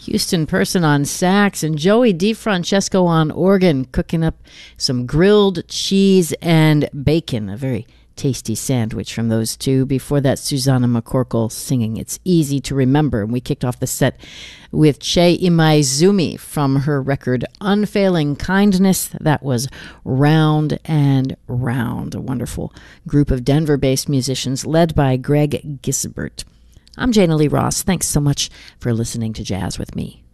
Houston Person on sax, and Joey DeFrancesco on organ, cooking up some grilled cheese and bacon, a very tasty sandwich from those two. Before that, Susanna McCorkle singing It's Easy to Remember. And we kicked off the set with Che Imaizumi from her record Unfailing Kindness. That was Round and Round, a wonderful group of Denver-based musicians led by Greg Gisbert. I'm Jana Lee Ross. Thanks so much for listening to Jazz with Me.